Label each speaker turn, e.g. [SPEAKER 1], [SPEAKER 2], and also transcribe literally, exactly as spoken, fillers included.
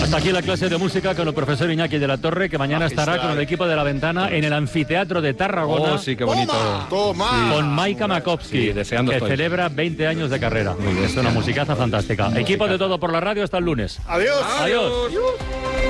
[SPEAKER 1] Hasta aquí la clase de música con el profesor Iñaki de la Torre, que mañana
[SPEAKER 2] Magistral.
[SPEAKER 1] estará con el equipo de La Ventana en el anfiteatro de Tarragona.
[SPEAKER 3] Oh, sí, qué bonito.
[SPEAKER 2] ¡Toma! ¡Toma!
[SPEAKER 1] Con Maika Makovsky,
[SPEAKER 3] Sí, deseando
[SPEAKER 1] que
[SPEAKER 3] estoy.
[SPEAKER 1] celebra veinte años de carrera.
[SPEAKER 3] Muy bien.
[SPEAKER 1] Es una musicaza fantástica. Equipo de Todo por la Radio hasta el lunes.
[SPEAKER 2] ¡Adiós!
[SPEAKER 1] Adiós.